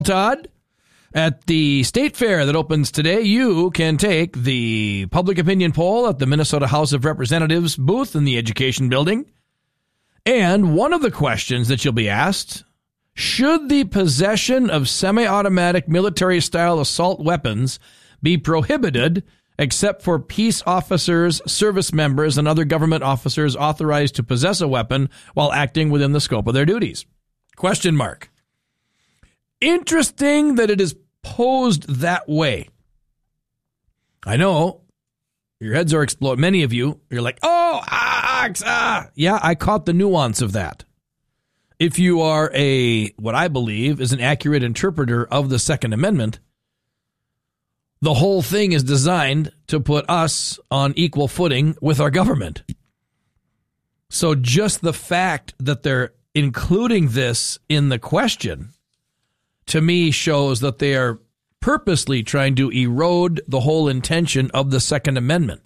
Todd, at the state fair that opens today, you can take the public opinion poll at the Minnesota House of Representatives booth in the Education Building. And one of the questions that you'll be asked, should the possession of semi-automatic military-style assault weapons be prohibited except for peace officers, service members, and other government officers authorized to possess a weapon while acting within the scope of their duties? Question mark. Interesting that it is posed that way. I know your heads are exploding. Many of you, you're like, yeah, I caught the nuance of that. If you are what I believe is an accurate interpreter of the Second Amendment, the whole thing is designed to put us on equal footing with our government. So just the fact that they're including this in the question, to me, shows that they are purposely trying to erode the whole intention of the Second Amendment.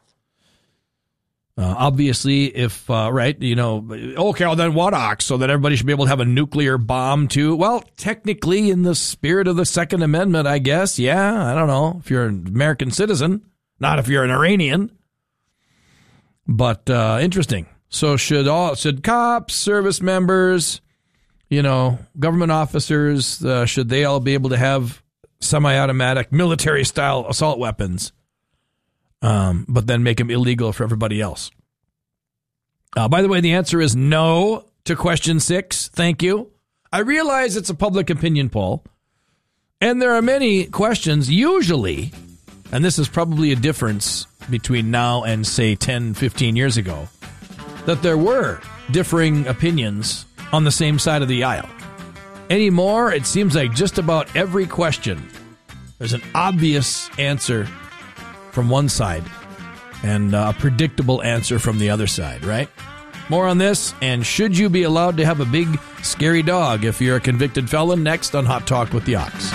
Obviously, if, okay, well, then what, Ox? So that everybody should be able to have a nuclear bomb, too? Well, technically, in the spirit of the Second Amendment, I guess, yeah, I don't know, if you're an American citizen, not if you're an Iranian. But interesting. So should cops, service members, government officers, should they all be able to have semi-automatic military-style assault weapons, but then make them illegal for everybody else? By the way, the answer is no to question 6. Thank you. I realize it's a public opinion poll, and there are many questions, usually, and this is probably a difference between now and, say, 10, 15 years ago, that there were differing opinions on the same side of the aisle. Anymore, it seems like just about every question, there's an obvious answer from one side and a predictable answer from the other side, right? More on this, and should you be allowed to have a big, scary dog if you're a convicted felon, next on Hot Talk with the Ox.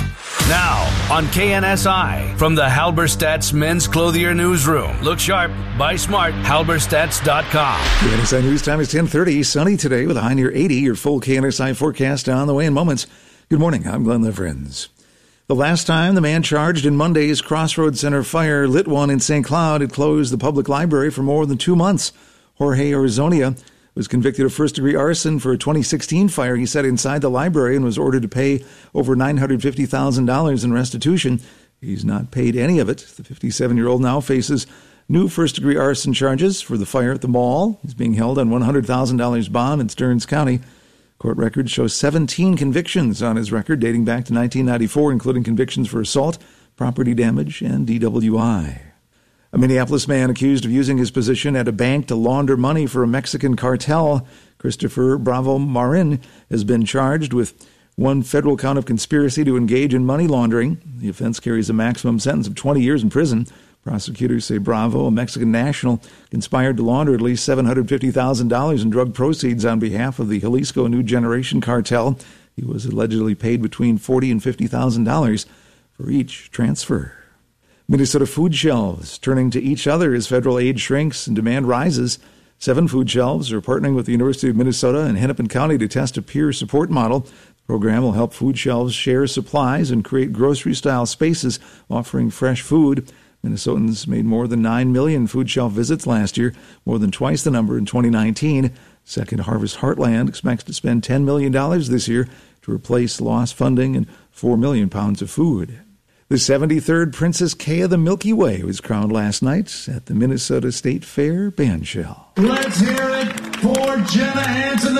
Now, on KNSI, from the Halberstadt's Men's Clothier Newsroom. Look sharp, buy smart, halberstats.com. KNSI News time is 10:30. Sunny today with a high near 80. Your full KNSI forecast on the way in moments. Good morning, I'm Glenn Leverins. The last time the man charged in Monday's Crossroads Center fire lit one in St. Cloud had closed the public library for more than 2 months. Jorge Arzonia was convicted of first-degree arson for a 2016 fire he set inside the library and was ordered to pay over $950,000 in restitution. He's not paid any of it. The 57-year-old now faces new first-degree arson charges for the fire at the mall. He's being held on $100,000 bond in Stearns County. Court records show 17 convictions on his record dating back to 1994, including convictions for assault, property damage, and DWI. A Minneapolis man accused of using his position at a bank to launder money for a Mexican cartel, Christopher Bravo Marin, has been charged with one federal count of conspiracy to engage in money laundering. The offense carries a maximum sentence of 20 years in prison. Prosecutors say Bravo, a Mexican national, conspired to launder at least $750,000 in drug proceeds on behalf of the Jalisco New Generation cartel. He was allegedly paid between $40,000 and $50,000 for each transfer. Minnesota food shelves turning to each other as federal aid shrinks and demand rises. 7 food shelves are partnering with the University of Minnesota and Hennepin County to test a peer support model. The program will help food shelves share supplies and create grocery-style spaces offering fresh food. Minnesotans made more than 9 million food shelf visits last year, more than twice the number in 2019. Second Harvest Heartland expects to spend $10 million this year to replace lost funding and 4 million pounds of food. The 73rd Princess Kay of the Milky Way was crowned last night at the Minnesota State Fair Bandshell. Let's hear it for Jenna Hansen, the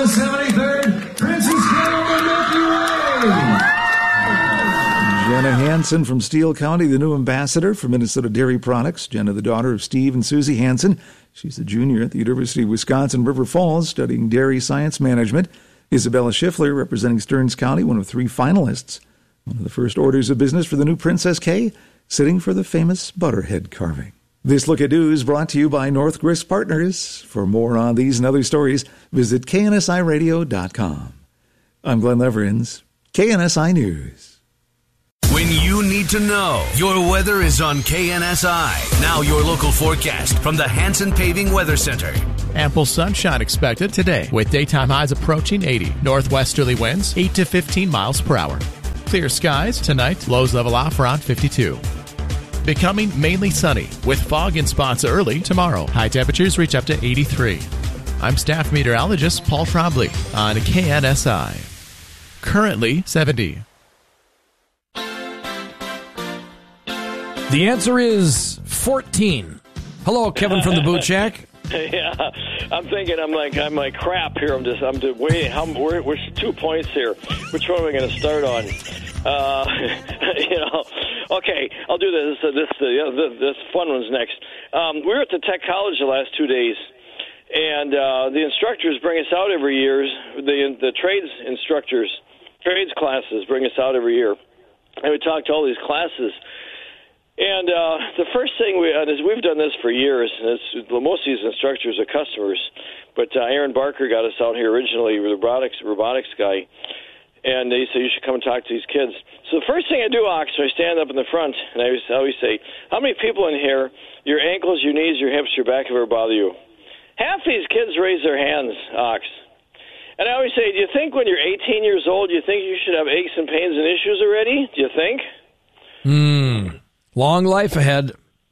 73rd Princess Kay of the Milky Way. Jenna Hansen from Steele County, the new ambassador for Minnesota Dairy Products. Jenna, the daughter of Steve and Susie Hansen. She's a junior at the University of Wisconsin River Falls, studying dairy science management. Isabella Schiffler, representing Stearns County, one of 3 finalists. One of the first orders of business for the new Princess Kay, sitting for the famous butterhead carving. This Look at News brought to you by North Grist Partners. For more on these and other stories, visit KNSIRadio.com. I'm Glenn Leverins, KNSI News. When you need to know, your weather is on KNSI. Now your local forecast from the Hanson Paving Weather Center. Ample sunshine expected today with daytime highs approaching 80. Northwesterly winds 8 to 15 miles per hour. Clear skies tonight. Lows level off around 52. Becoming mainly sunny with fog in spots early tomorrow. High temperatures reach up to 83. I'm staff meteorologist Paul Trombley on KNSI. Currently 70. The answer is 14. Hello, Kevin from the Boot Shack. Yeah, I'm thinking. I'm like crap here. I'm just waiting. We're 2 points here. Which one am I going to start on? Okay, I'll do this. This fun one's next. We were at the Tech College the last 2 days, and the instructors bring us out every year. The trades instructors, trades classes bring us out every year, and we talk to all these classes. And the first thing we've done this for years, and most of these instructors are customers, but Aaron Barker got us out here originally, the robotics guy, and he said, you should come and talk to these kids. So the first thing I do, Ox, I stand up in the front, and I always say, how many people in here, your ankles, your knees, your hips, your back ever bother you? Half these kids raise their hands, Ox. And I always say, do you think when you're 18 years old, you think you should have aches and pains and issues already? Do you think? Long life ahead.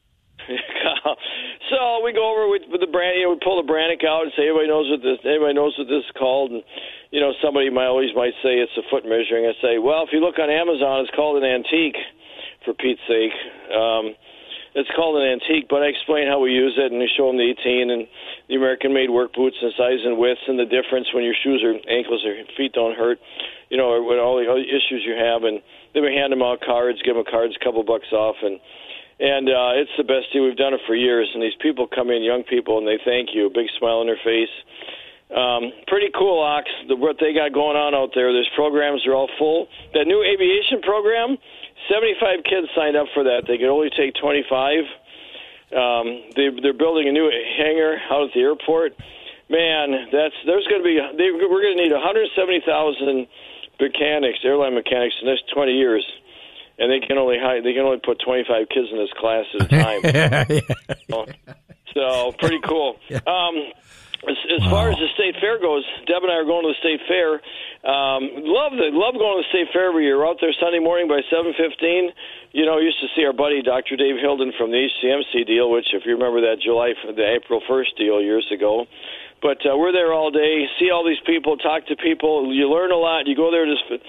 So we go over with the brand. We pull the Brannick out and say, everybody knows what this is called. And somebody might say it's a foot measuring. I say, well, if you look on Amazon, it's called an antique. For Pete's sake, it's called an antique. But I explain how we use it, and we show them the 18 and the American-made work boots and size and widths and the difference when your shoes or ankles or feet don't hurt. Or with all the issues you have, and then we hand them out cards, give them cards, a couple bucks off, and it's the best deal. We've done it for years, and these people come in, young people, and they thank you, a big smile on their face. Pretty cool, Ox, what they got going on out there. There's programs, they're all full. That new aviation program, 75 kids signed up for that. They could only take 25. They're building a new hangar out at the airport. Man, we're going to need 170,000 airline mechanics in the next 20 years, and they can only put 25 kids in this class at a time. So pretty cool. As far as the state fair goes, Deb and I are going to the state fair. Love going to the state fair every year. We're out there Sunday morning by 7:15. Used to see our buddy Dr. Dave Hilden from the HCMC deal, which, if you remember that the April 1st deal years ago. But we're there all day, see all these people, talk to people. You learn a lot. You go there.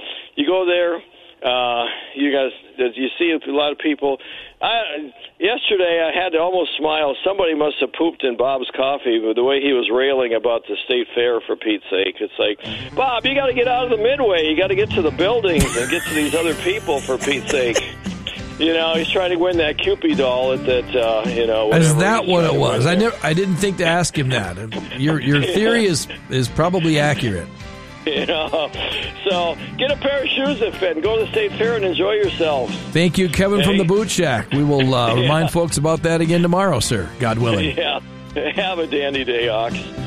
You see a lot of people. Yesterday, I had to almost smile. Somebody must have pooped in Bob's coffee with the way he was railing about the state fair, for Pete's sake. It's like, Bob, you got to get out of the midway. You got to get to the buildings and get to these other people, for Pete's sake. He's trying to win that Cupid doll at that, Is that what it was? I didn't think to ask him that. Your theory is probably accurate. So get a pair of shoes that fit and go to the state fair and enjoy yourself. Thank you, Kevin from the Boot Shack. We will remind folks about that again tomorrow, sir, God willing. Yeah. Have a dandy day, Ox.